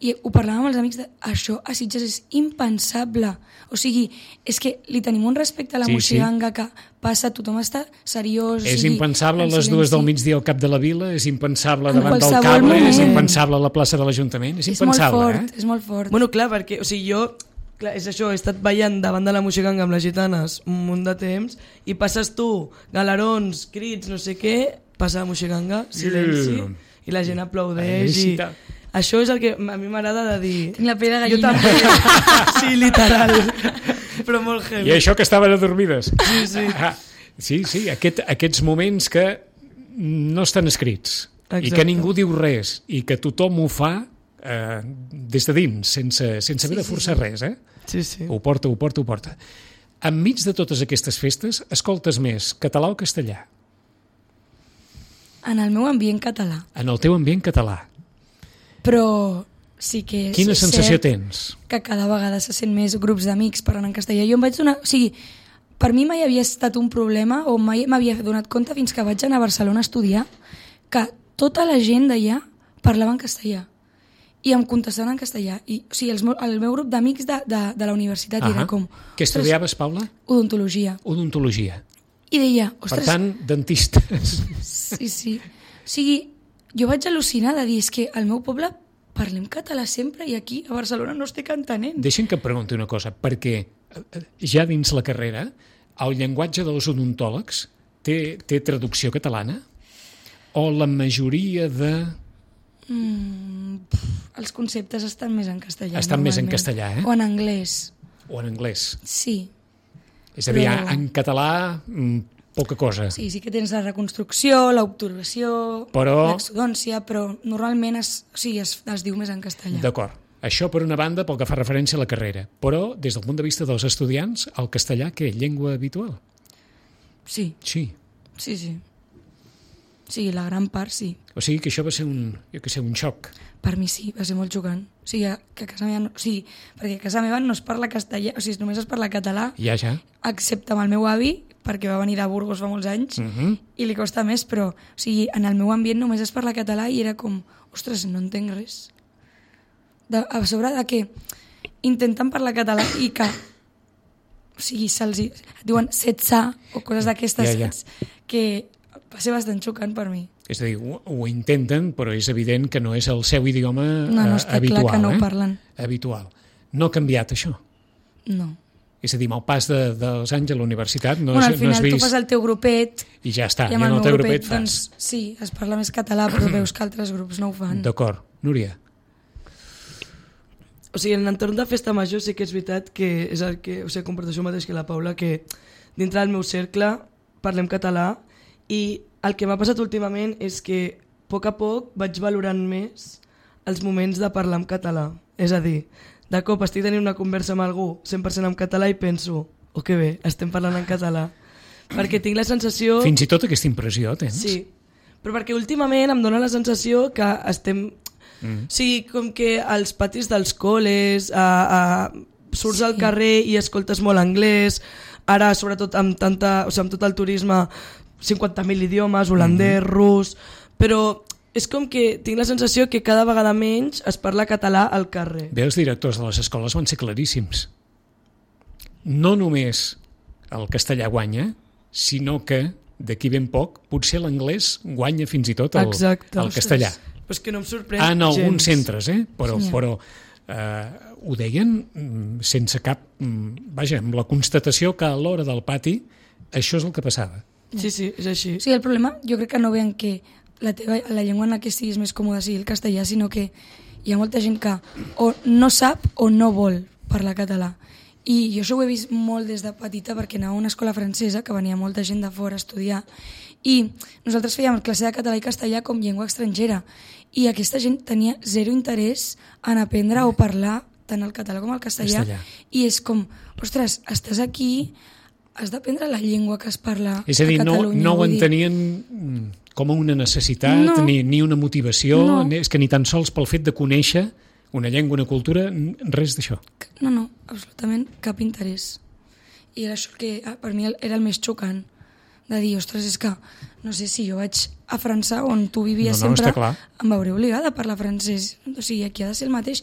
I ho parlàvem amb els amics això a Sitges és impensable. O sigui, és que li tenim un respecte a la moixiganga que passa, tothom està seriós. És impensable a les 2 del migdia al cap de la vila, és impensable davant del cable, és impensable a la plaça de l'Ajuntament, és impensable. És molt fort. Bueno, clar, perquè o sigui, jo clar, és això, he estat ballant davant de la moixiganga amb les gitanes un munt de temps i passes tu, galerons, crits, no sé què, passa la moixiganga, silenci, i la gent aplaudeix i... Això és el que a mi m'agrada de dir... Tinc la pell de gallina. Jo també. Sí, literal. Però molt heavy. I això que estaven adormides. Sí. Sí, aquests moments que no estan escrits. Exacte. I que ningú diu res i que tothom ho fa des de dins, sense haver de forçar res. Sí. Ho porta. Enmig de totes aquestes festes, escoltes més català o castellà? En el meu ambient català. En el teu ambient català. Però sí que és Quina sensació tens? Que cada vegada se sent més grups d'amics parlant en castellà. Jo em vaig donar... O sigui, per mi mai havia estat un problema o mai m'havia donat compte fins que vaig anar a Barcelona a estudiar que tota la gent d'allà parlava en castellà i em contestaven en castellà. I, o sigui, el meu grup d'amics de la universitat era com... Què estudiaves, Paula? Odontologia. I deia... Per tant, dentistes. Sí. O sigui, jo vaig al·lucinar de dir, és que al meu poble parlem català sempre i aquí a Barcelona no estic entenent. Deixa'm que et pregunti una cosa, perquè ja dins la carrera el llenguatge dels odontòlegs té traducció catalana? O la majoria de... Els conceptes estan més en castellà. Estan més en castellà, O en anglès. Sí. És a dir, en català... poca cosa. Sí que tens la reconstrucció, l'obturació, l'exodòncia, però normalment es diu més en castellà. D'acord. Això per una banda pel que fa referència a la carrera, però des del punt de vista dels estudiants, el castellà què? Llengua habitual? Sí. Sí, la gran part sí. O sigui que això va ser un xoc. Per mi sí, va ser molt xocant. O sigui, que a casa meva perquè a casa meva no es parla castellà, o sigui, només es parla català, ja. Excepte amb el meu avi, perquè va venir de Burgos fa molts anys, i li costa més, però o sigui, en el meu ambient només es parla català i era com, ostres, no entenc res. A sobre de que intenten parlar català i que o sigui, diuen setsa o coses d'aquestes que va ser bastant xocant per mi. És a dir, ho intenten, però és evident que no és el seu idioma està habitual. Clar que no ho parlen. Habitual. No ha canviat això? No. És a dir, amb el pas dels anys a la universitat no al has final vist... tu fas el teu grupet i ja està, i amb el teu grupet fas. Doncs, sí, es parla més català, però veus que altres grups no ho fan. D'acord. Núria? O sigui, en l'entorn de festa major sí que és veritat que és el que, o sigui, comparteixo el mateix que la Paula, que dintre del meu cercle parlem català i el que m'ha passat últimament és que a poc vaig valorant més els moments de parlar en català. És a dir, de cop estic tenint una conversa amb algú 100% en català i penso, que bé, estem parlant en català. Perquè tinc la sensació... Fins i tot aquesta impressió tens? Sí, però perquè últimament em dóna la sensació que estem... O sigui, com que als patis dels col·les surts al carrer i escoltes molt anglès, ara sobretot amb tot el turisme 50.000 idiomes, holandès, rus, però és com que tinc la sensació que cada vegada menys es parla català al carrer. Bé, els directors de les escoles van ser claríssims. No només el castellà guanya, sinó que d'aquí ben poc potser l'anglès guanya fins i tot el castellà. Però és que no em sorprèn en gens. Alguns centres, però ho deien sense cap... Vaja, amb la constatació que a l'hora del pati això és el que passava. Sí, és així. Sí, el problema jo crec que no ve en que la llengua en la que estiguis més còmode sigui el castellà, sinó que hi ha molta gent que o no sap o no vol parlar català. I jo això ho he vist molt des de petita perquè anava a una escola francesa que venia molta gent de fora a estudiar i nosaltres fèiem classe de català i castellà com llengua estrangera i aquesta gent tenia zero interès en aprendre o parlar tant el català com el castellà. I és com, ostres, estàs aquí, has d'aprendre la llengua que es parla a Catalunya. És a dir, no ho entenien com una necessitat ni una motivació, és que ni tan sols pel fet de conèixer una llengua, una cultura, res d'això. No, absolutament cap interès. I era això que per mi era el més xocant, de dir, ostres, és que no sé si jo vaig a França on tu vivies sempre, em veuré obligada a parlar francès. O sigui, aquí ha de ser el mateix.